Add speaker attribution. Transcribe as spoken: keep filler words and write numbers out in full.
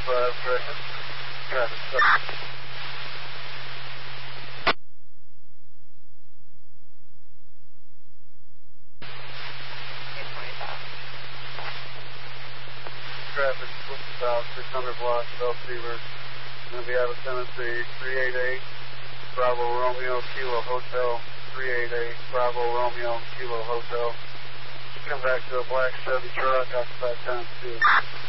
Speaker 1: five, correct. Traffic stop. Traffic south, six hundred block, Bell Seaver. Going to be out of Tennessee, three eight eight, Bravo Romeo, Kilo Hotel, three eight eight, Bravo Romeo, Kilo Hotel. Come back to a black Chevy truck, occupied times two.